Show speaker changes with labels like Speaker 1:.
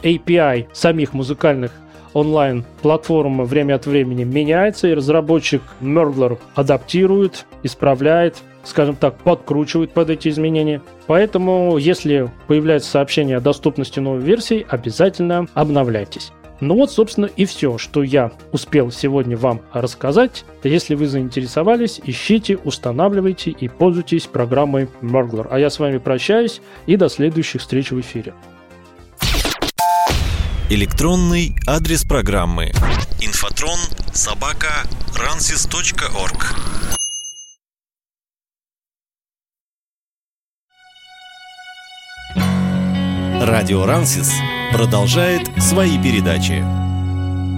Speaker 1: API самих музыкальных онлайн-платформ время от времени меняется, и разработчик Mergler адаптирует, исправляет, скажем так, подкручивает под эти изменения. Поэтому, если появляется сообщение о доступности новой версии, обязательно обновляйтесь. Ну вот, собственно, и все, что я успел сегодня вам рассказать. Если вы заинтересовались, ищите, устанавливайте и пользуйтесь программой Mergler. А я с вами прощаюсь и до следующих встреч в эфире.
Speaker 2: Электронный адрес программы: infotron@ransys.org. Радио Ransys продолжает свои передачи.